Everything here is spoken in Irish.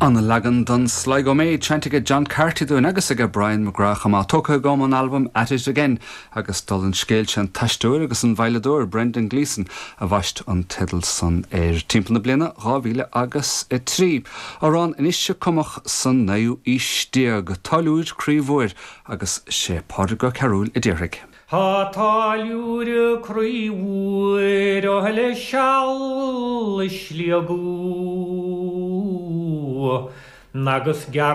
Ceanna legan don Sligo méid chantige John Carty dún agus aige Brian McGrath má tócha gom an album At It Again agus dul an scéilte an taistúir agus an bhaileadúir Brendan Gleeson a bhaist an tidal san timpeall na bliana 2003 agus arán inisise cumach san naú istíag go talúid críomhúir agus sé pádraig cearúil i ddíreach. Ha talúre críomhúir ó heile seall is liagú nagus